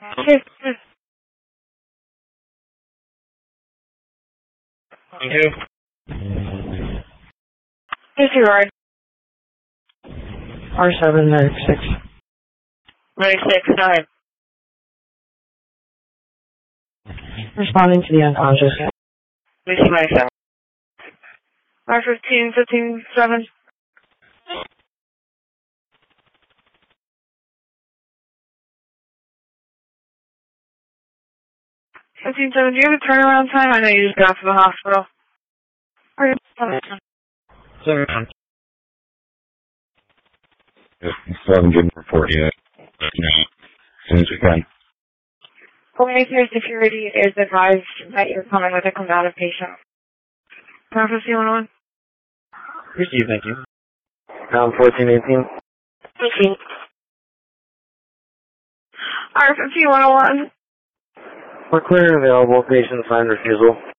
Okay. Thank you. Here's your ride. R796. 96, Responding to the unconscious. Lucy 97. R15, 15, 7. 15-7, do you have a turnaround time? I know you just got to the hospital. Or you have 7 good for 48. As soon as we can. Your security is advised that you're coming with a combative patient. Pound 15-101. Received, thank you. Pound 1418. 15. R15-101. We're clear and available. Patient signed refusal.